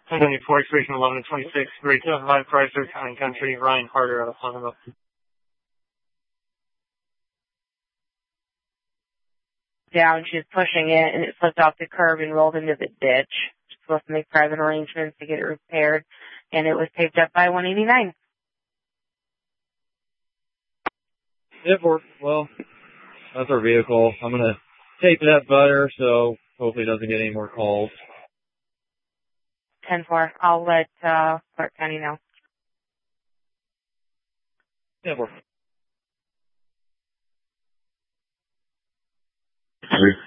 1094, expiration 1126, grade 75, Chrysler, Town and Country, Ryan Harder out of Honolulu. Down, she was pushing it, and it slipped off the curb and rolled into the ditch. She's supposed to make private arrangements to get it repaired, and it was taped up by 189. Well, that's our vehicle. I'm going to tape it up better so hopefully it doesn't get any more calls. 10-4. I'll let Clark County know. 10-4.